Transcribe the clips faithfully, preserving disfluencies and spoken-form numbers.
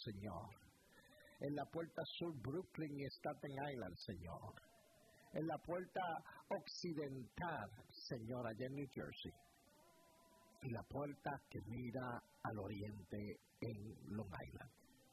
Señor. En la puerta sur, Brooklyn y Staten Island, Señor. En la puerta occidental, Señor, allá en New Jersey. Y la puerta que mira al oriente en Long Island.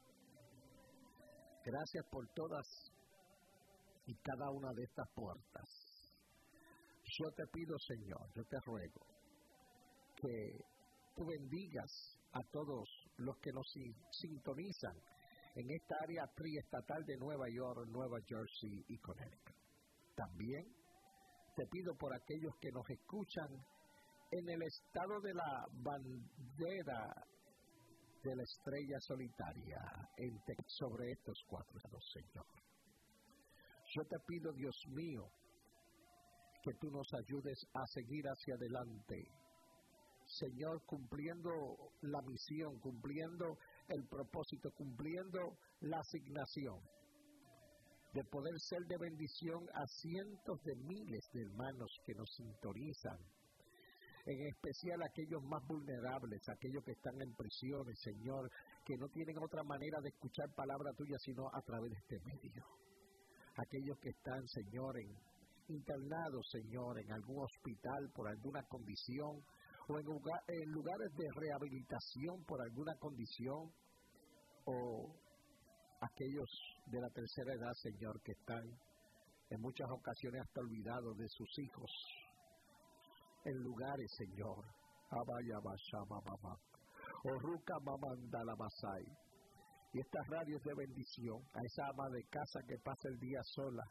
Gracias por todas y cada una de estas puertas. Yo te pido, Señor, yo te ruego que tú bendigas a todos los que nos sintonizan en esta área triestatal de Nueva York, Nueva Jersey y Connecticut. También te pido por aquellos que nos escuchan en el estado de la bandera de la estrella solitaria en sobre estos cuatro estados, Señor. Yo te pido, Dios mío, que tú nos ayudes a seguir hacia adelante, Señor, cumpliendo la misión, cumpliendo el propósito, cumpliendo la asignación de poder ser de bendición a cientos de miles de hermanos que nos sintonizan, en especial aquellos más vulnerables, aquellos que están en prisiones, Señor, que no tienen otra manera de escuchar palabra tuya sino a través de este medio. Aquellos que están, Señor, en, internados, Señor, en algún hospital por alguna condición, o en, lugar, en lugares de rehabilitación por alguna condición, o aquellos de la tercera edad, Señor, que están en muchas ocasiones hasta olvidados de sus hijos, en lugares, Señor, Abaya Bashama Mama, o Ruka Mamandala Masai, y estas radios de bendición a esa ama de casa que pasa el día sola,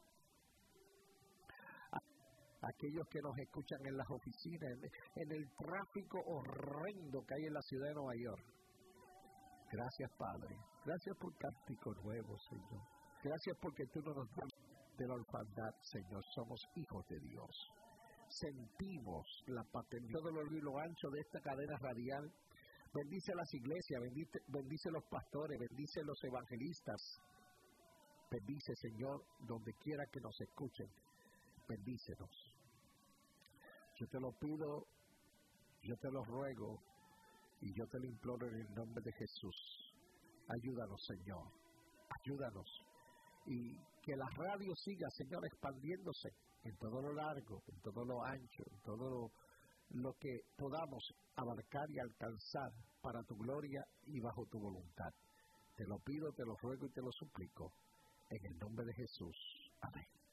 a aquellos que nos escuchan en las oficinas, en, en el tráfico horrendo que hay en la ciudad de Nueva York. Gracias, Padre. Gracias por Cántico Nuevo, Señor. Gracias porque tú no nos das de la orfandad, Señor. Somos hijos de Dios. Sentimos la paternidad de lo largo y lo ancho de esta cadena radial. Bendice las iglesias, bendice, bendice los pastores, bendice los evangelistas. Bendice, Señor, donde quiera que nos escuchen. Bendícenos. Yo te lo pido, yo te lo ruego y yo te lo imploro en el nombre de Jesús. Ayúdanos, Señor. Ayúdanos. Y que la radio siga, Señor, expandiéndose en todo lo largo, en todo lo ancho, en todo lo, lo que podamos abarcar y alcanzar para tu gloria y bajo tu voluntad. Te lo pido, te lo ruego y te lo suplico en el nombre de Jesús. Amén.